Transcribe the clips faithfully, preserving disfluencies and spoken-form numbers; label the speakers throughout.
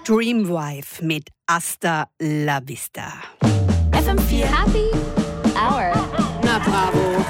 Speaker 1: Dreamwife mit Hasta la Vista.
Speaker 2: F M vier Happy Hour.
Speaker 1: Na bravo.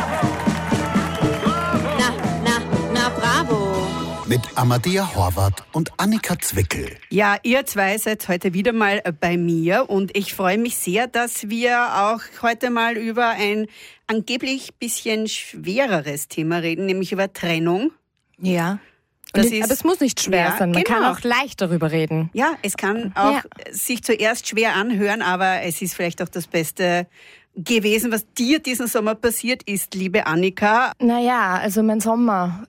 Speaker 1: Na, na, na bravo.
Speaker 3: Mit Amadea Horvath und Annika Zwickel.
Speaker 1: Ja, ihr zwei seid heute wieder mal bei mir und ich freue mich sehr, dass wir auch heute mal über ein angeblich bisschen schwereres Thema reden, nämlich über Trennung.
Speaker 4: Ja.
Speaker 1: Das
Speaker 4: Und,
Speaker 1: ist,
Speaker 4: aber es muss nicht schwer
Speaker 1: ja,
Speaker 4: sein, man
Speaker 1: genau.
Speaker 4: kann auch leicht darüber reden.
Speaker 1: Ja, es kann auch
Speaker 4: Ja.
Speaker 1: sich zuerst schwer anhören, aber es ist vielleicht auch das Beste gewesen, was dir diesen Sommer passiert ist, liebe Annika.
Speaker 4: Naja, also mein Sommer,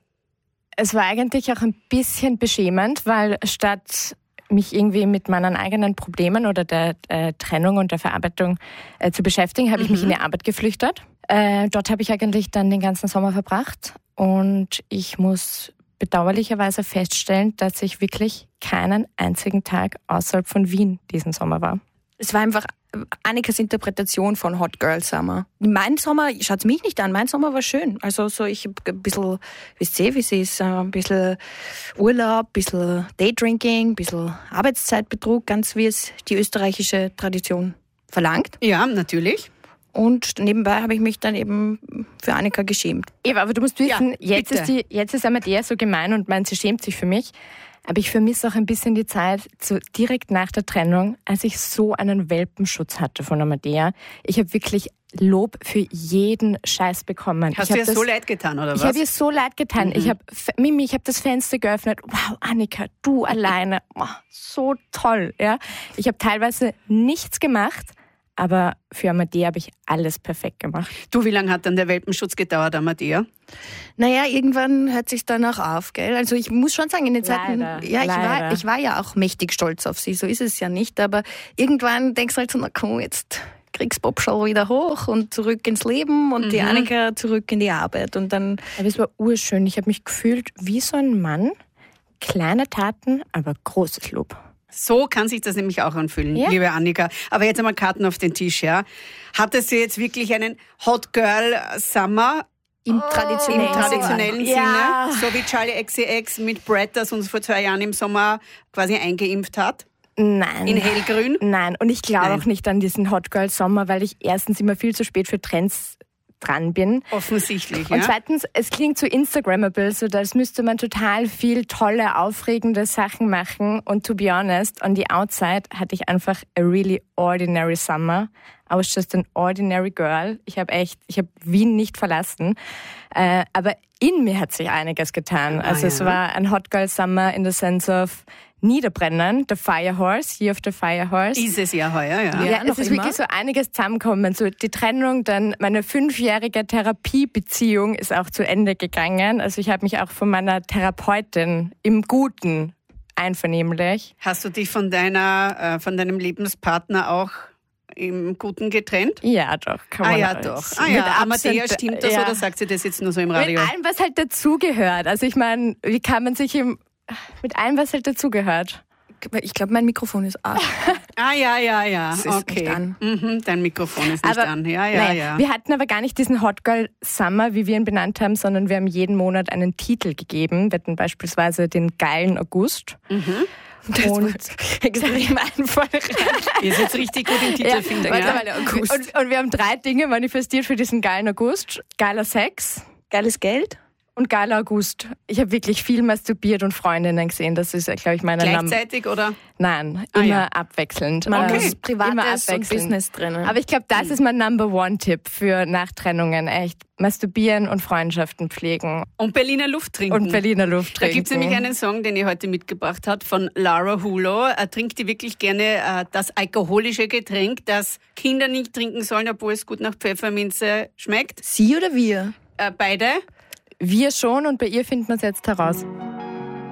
Speaker 4: es war eigentlich auch ein bisschen beschämend, weil statt mich irgendwie mit meinen eigenen Problemen oder der äh, Trennung und der Verarbeitung äh, zu beschäftigen, habe ich
Speaker 1: Mhm.
Speaker 4: mich in die Arbeit geflüchtet. Äh, dort habe ich eigentlich dann den ganzen Sommer verbracht und ich muss bedauerlicherweise feststellen, dass ich wirklich keinen einzigen Tag außerhalb von Wien diesen Sommer war.
Speaker 5: Es war einfach Annikas Interpretation von Hot Girl Summer. Mein Sommer, schaut's mich nicht an, mein Sommer war schön. Also so ich hab ein bisschen, wisst ihr, wie es ist, ein bisschen Urlaub, ein bisschen Daydrinking, ein bisschen Arbeitszeitbetrug, ganz wie es die österreichische Tradition verlangt.
Speaker 1: Ja, natürlich.
Speaker 5: Und nebenbei habe ich mich dann eben für Annika geschämt.
Speaker 4: Eva, aber du musst wissen,
Speaker 1: Ja,
Speaker 4: jetzt,
Speaker 1: bitte.
Speaker 4: ist die, jetzt ist Amadea so gemein und meint, sie schämt sich für mich. Aber ich vermisse auch ein bisschen die Zeit, so direkt nach der Trennung, als ich so einen Welpenschutz hatte von Amadea. Ich habe wirklich Lob für jeden Scheiß bekommen.
Speaker 1: Hast
Speaker 4: ich
Speaker 1: du ihr
Speaker 4: das,
Speaker 1: so leid getan, oder
Speaker 4: Ich
Speaker 1: was?
Speaker 4: habe ihr so leid getan.
Speaker 1: Mhm.
Speaker 4: Ich habe, Mimi, ich habe das Fenster geöffnet. Wow, Annika, du alleine. Oh, so toll. Ja. Ich habe teilweise nichts gemacht. Aber für Amadea habe ich alles perfekt gemacht.
Speaker 1: Du, wie lange hat dann der Welpenschutz gedauert, Amadea?
Speaker 5: Naja, irgendwann hört sich dann auch auf, gell? Also ich muss schon sagen, in den Zeiten,
Speaker 4: Leider,
Speaker 5: ja, ich war,
Speaker 4: leider.
Speaker 5: ich war ja auch mächtig stolz auf sie, so ist es ja nicht, aber irgendwann denkst du halt so, na komm, jetzt kriegst Bob schon wieder hoch und zurück ins Leben und die
Speaker 1: Mhm.
Speaker 5: Annika zurück in die Arbeit und dann,
Speaker 4: Aber es war urschön. Ich habe mich gefühlt wie so ein Mann. Kleine Taten, aber großes Lob.
Speaker 1: So kann sich das nämlich auch anfühlen,
Speaker 4: Ja.
Speaker 1: liebe Annika. Aber jetzt einmal Karten auf den Tisch, ja. Hattest du jetzt wirklich einen Hot Girl Summer
Speaker 5: im
Speaker 1: im
Speaker 5: traditionellen,
Speaker 1: traditionellen
Speaker 4: Ja.
Speaker 1: Sinne? So wie Charlie X C X mit Brett, das uns vor zwei Jahren im Sommer quasi eingeimpft hat?
Speaker 4: Nein.
Speaker 1: In hellgrün?
Speaker 4: Nein, und ich glaube
Speaker 1: Nein.
Speaker 4: auch nicht an diesen Hot Girl Sommer, weil ich erstens immer viel zu spät für Trends dran bin.
Speaker 1: Offensichtlich,
Speaker 4: Und
Speaker 1: ja.
Speaker 4: zweitens, es klingt so Instagrammable, so als müsste man total viel tolle, aufregende Sachen machen. Und to be honest, on the outside hatte ich einfach a really ordinary summer. I was just an ordinary girl. Ich habe echt, ich habe Wien nicht verlassen. Äh, aber in mir hat sich einiges getan.
Speaker 1: Ah,
Speaker 4: Also es
Speaker 1: ja.
Speaker 4: war ein Hot Girl Summer in the sense of Niederbrennen, the Fire Horse, Year of the Fire Horse.
Speaker 1: Ist es ja heuer, ja.
Speaker 4: Ja,
Speaker 5: noch
Speaker 4: es ist
Speaker 5: immer.
Speaker 4: wirklich so einiges zusammengekommen. So die Trennung, dann meine fünfjährige Therapiebeziehung ist auch zu Ende gegangen. Also ich habe mich auch von meiner Therapeutin im Guten einvernehmlich.
Speaker 1: Hast du dich von deiner, äh, von deinem Lebenspartner auch im Guten getrennt?
Speaker 4: Ja, doch. Kann
Speaker 1: Ah
Speaker 4: man
Speaker 1: ja,
Speaker 4: alles.
Speaker 1: doch. Ah
Speaker 4: Mit
Speaker 1: ja,
Speaker 4: Abstand-
Speaker 1: Amadea, stimmt das
Speaker 4: ja.
Speaker 1: oder sagt sie das jetzt nur so im
Speaker 4: Mit
Speaker 1: Radio?
Speaker 4: allem, was halt dazugehört. Also ich meine, wie kann man sich im... Mit allem, was halt dazugehört.
Speaker 5: ich glaube, mein Mikrofon ist aus.
Speaker 1: Ah ja, ja, ja.
Speaker 5: Es ist
Speaker 1: okay.
Speaker 5: nicht an.
Speaker 1: Mhm, dein Mikrofon ist nicht
Speaker 4: Aber,
Speaker 1: an. Ja, ja,
Speaker 4: nein,
Speaker 1: ja.
Speaker 4: Wir hatten aber gar nicht diesen Hot Girl Summer, wie wir ihn benannt haben, sondern wir haben jeden Monat einen Titel gegeben. Wir hatten beispielsweise den geilen August.
Speaker 5: Das
Speaker 4: Und-
Speaker 5: wird extrem einfach.
Speaker 1: Ihr seid richtig gut im Titel finden.
Speaker 4: warte
Speaker 1: Ja.
Speaker 4: mal, und, und wir haben drei Dinge manifestiert für diesen geilen August. Geiler Sex
Speaker 5: Geiles Geld?
Speaker 4: und geiler August. Ich habe wirklich viel masturbiert und Freundinnen gesehen. Das ist, glaube ich, meine Name.
Speaker 1: Gleichzeitig oder?
Speaker 4: Nein,
Speaker 1: Ah,
Speaker 4: immer
Speaker 1: ja.
Speaker 4: abwechselnd.
Speaker 5: Man
Speaker 4: Ähm,
Speaker 5: muss
Speaker 4: immer
Speaker 5: Privates und
Speaker 4: abwechselnd.
Speaker 5: Business drinnen.
Speaker 4: Aber ich glaube, das ist mein Number One Tipp für Nachtrennungen. Echt masturbieren und Freundschaften pflegen
Speaker 1: Und Berliner Luft trinken.
Speaker 4: und Berliner Luft
Speaker 1: Da
Speaker 4: trinken.
Speaker 1: gibt es nämlich einen Song, den ich heute mitgebracht habe, von Lara Hulo. Er trinkt die wirklich gerne äh, das alkoholische Getränk, das Kinder nicht trinken sollen, obwohl es gut nach Pfefferminze schmeckt.
Speaker 5: Sie oder wir?
Speaker 1: Äh, beide.
Speaker 4: Wir schon und bei ihr finden wir es jetzt heraus.